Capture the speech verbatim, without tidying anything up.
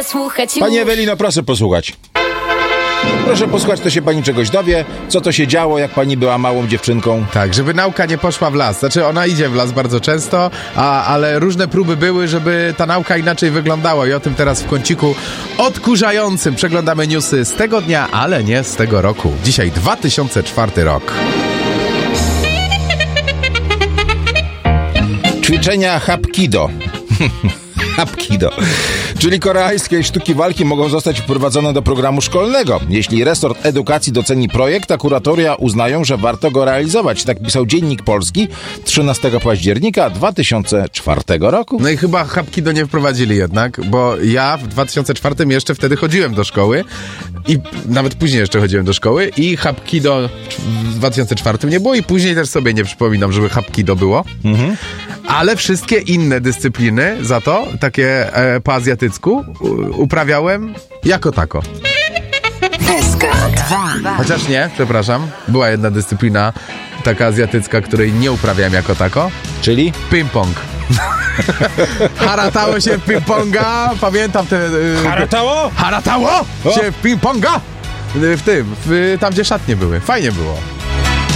Proszę słuchać. Pani Ewelino, proszę posłuchać. Proszę posłuchać, to się pani czegoś dowie, co to się działo, jak pani była małą dziewczynką. Tak, żeby nauka nie poszła w las. Znaczy, ona idzie w las bardzo często, a, ale różne próby były, żeby ta nauka inaczej wyglądała i o tym teraz w kąciku odkurzającym przeglądamy newsy z tego dnia, ale nie z tego roku. Dzisiaj dwa tysiące czwarty rok. Ćwiczenia Hapkido. Hapkido, czyli koreańskie sztuki walki, mogą zostać wprowadzone do programu szkolnego. Jeśli resort edukacji doceni projekt, a kuratoria uznają, że warto go realizować. Tak pisał Dziennik Polski trzynastego października dwa tysiące czwartego roku. No i chyba Hapkido nie wprowadzili jednak, bo ja w dwa tysiące czwartym jeszcze wtedy chodziłem do szkoły i nawet później jeszcze chodziłem do szkoły i Hapkido w dwa tysiące czwartym nie było i później też sobie nie przypominam, żeby Hapkido było. Mhm. Ale wszystkie inne dyscypliny za to, takie e, po azjatycku, u, uprawiałem jako tako. S K dwa. Chociaż nie, przepraszam, była jedna dyscyplina taka azjatycka, której nie uprawiałem jako tako. Czyli? Ping-pong. Haratało się w ping-ponga, pamiętam te... Y, Haratało? Haratało O? się w ping-ponga! W tym, w, tam gdzie szatnie były. Fajnie było.